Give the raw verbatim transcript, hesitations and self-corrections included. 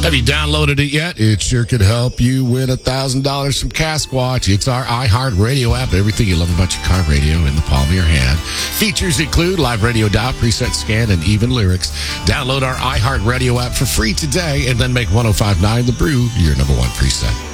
Have you downloaded it yet? It sure could help you win one thousand dollars from Casquatch. It's our iHeartRadio app. Everything you love about your car radio in the palm of your hand. Features include live radio dial, preset scan, and even lyrics. Download our iHeartRadio app for free today and then make ten fifty-nine The Brew your number one preset.